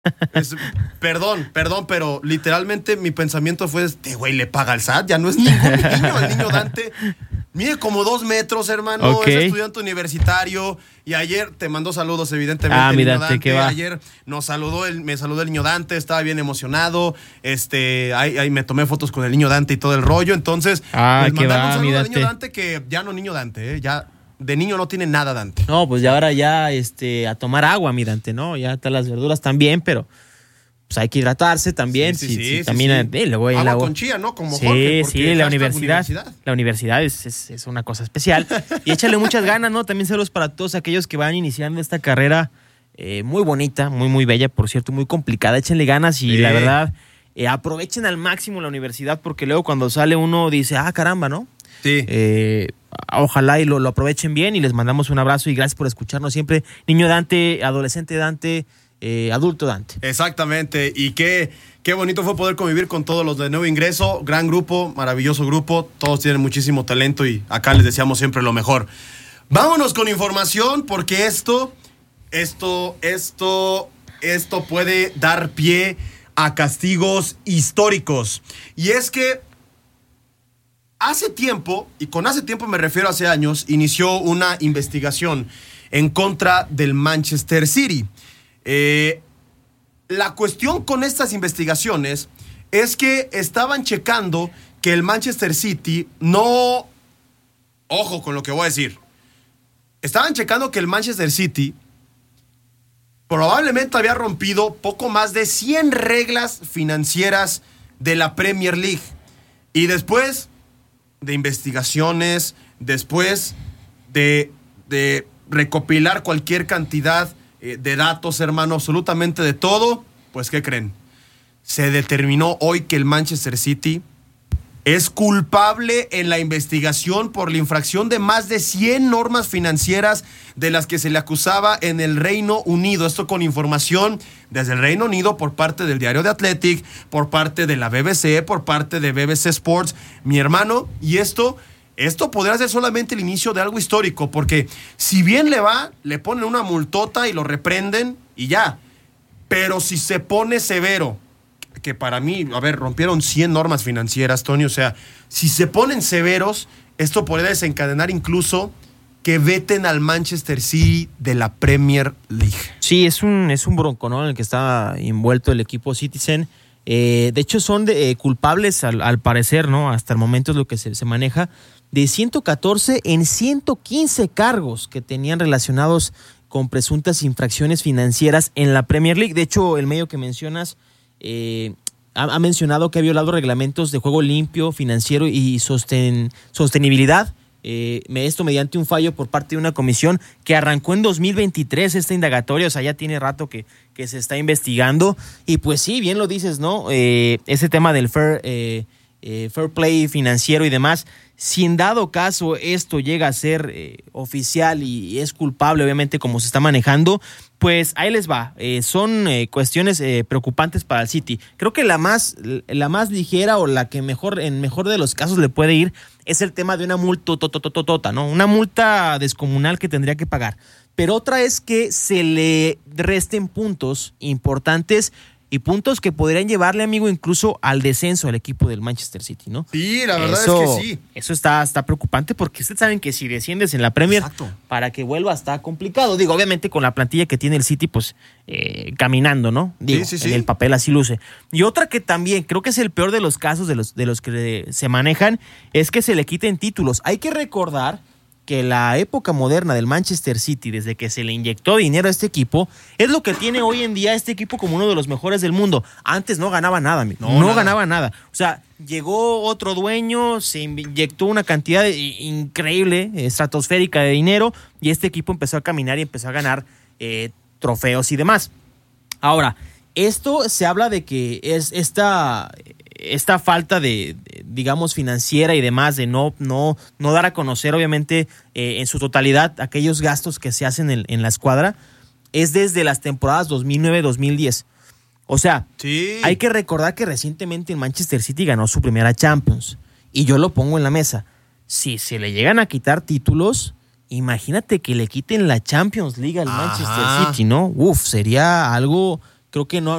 Perdón, pero literalmente mi pensamiento fue, este güey le paga al SAT, ya no es ningún niño, el niño Dante mide como 2 metros, hermano, Okay. es estudiante universitario, y ayer te mandó saludos, evidentemente, el mi niño Dante, ¿qué va? Ayer me saludó el niño Dante, estaba bien emocionado, ahí me tomé fotos con el niño Dante y todo el rollo, entonces, ¿qué mandarle va, un mi saludo al Dante? niño Dante, que ya no niño Dante, ya de niño no tiene nada Dante. No, pues ya ahora ya a tomar agua, mi Dante, ¿no? Ya están las verduras también, pero pues hay que hidratarse también. Sí. También luego el agua agua con chía, ¿no? Como sí, Jorge, porque la hashtag universidad. La universidad es una cosa especial. Y échale muchas ganas, ¿no? También saludos para todos aquellos que van iniciando esta carrera muy bonita, muy, muy bella, por cierto, muy complicada. Échenle ganas y la verdad, aprovechen al máximo la universidad, porque luego cuando sale uno dice, caramba, ¿no? Sí. Ojalá y lo aprovechen bien, y les mandamos un abrazo y gracias por escucharnos siempre. Niño Dante, adolescente Dante, adulto Dante. Exactamente, y qué bonito fue poder convivir con todos los de Nuevo Ingreso, gran grupo, maravilloso grupo, todos tienen muchísimo talento y acá les deseamos siempre lo mejor. Vámonos con información, porque esto puede dar pie a castigos históricos. Y es que hace tiempo, y con hace tiempo me refiero a hace años, inició una investigación en contra del Manchester City. La cuestión con estas investigaciones es que estaban checando que el Manchester City no... Ojo con lo que voy a decir. Estaban checando que el Manchester City probablemente había rompido poco más de 100 reglas financieras de la Premier League. Y después de investigaciones, después de recopilar cualquier cantidad de datos, hermano, absolutamente de todo, pues ¿qué creen? Se determinó hoy que el Manchester City es culpable en la investigación por la infracción de más de 100 normas financieras de las que se le acusaba en el Reino Unido. Esto con información desde el Reino Unido por parte del diario The Athletic, por parte de la BBC, por parte de BBC Sports, mi hermano, y esto podría ser solamente el inicio de algo histórico, porque si bien le va, le ponen una multota y lo reprenden y ya. Pero si se pone severo, que para mí, rompieron 100 normas financieras, Tony, o sea, si se ponen severos, esto podría desencadenar incluso que veten al Manchester City de la Premier League. Sí, es un bronco, ¿no?, en el que está envuelto el equipo Citizen. De hecho, son culpables, al parecer, ¿no?, hasta el momento es lo que se maneja, de 114 en 115 cargos que tenían relacionados con presuntas infracciones financieras en la Premier League. De hecho, el medio que mencionas ha mencionado que ha violado reglamentos de juego limpio, financiero y sostenibilidad. Esto mediante un fallo por parte de una comisión que arrancó en 2023 esta indagatoria, o sea, ya tiene rato que se está investigando. Y pues sí, bien lo dices, ¿no? Ese tema del fair play financiero y demás, si en dado caso esto llega a ser oficial y es culpable, obviamente, como se está manejando, pues ahí les va. Son cuestiones preocupantes para el City. Creo que la más ligera, o la que en mejor de los casos le puede ir, es el tema de una multa, ¿no? Una multa descomunal que tendría que pagar. Pero otra es que se le resten puntos importantes y puntos que podrían llevarle, amigo, incluso al descenso al equipo del Manchester City, ¿no? Sí, la verdad es que sí. Eso está preocupante, porque ustedes saben que si desciendes en la Premier, exacto, para que vuelva está complicado. Digo, obviamente con la plantilla que tiene el City, pues caminando, ¿no? Digo, sí. En el papel así luce. Y otra que también creo que es el peor de los casos de los que se manejan, es que se le quiten títulos. Hay que recordar que la época moderna del Manchester City, desde que se le inyectó dinero a este equipo, es lo que tiene hoy en día este equipo como uno de los mejores del mundo. Antes no ganaba nada, amigo. No ganaba nada. O sea, llegó otro dueño, se inyectó una cantidad increíble, estratosférica de dinero, y este equipo empezó a caminar y empezó a ganar trofeos y demás. Ahora, esto se habla de que es esta falta de digamos, financiera y demás, de no dar a conocer, obviamente, en su totalidad aquellos gastos que se hacen en la escuadra, es desde las temporadas 2009-2010. O sea, sí, hay que recordar que recientemente el Manchester City ganó su primera Champions. Y yo lo pongo en la mesa. Si se le llegan a quitar títulos, imagínate que le quiten la Champions League al Manchester City, ¿no? Sería algo, creo que no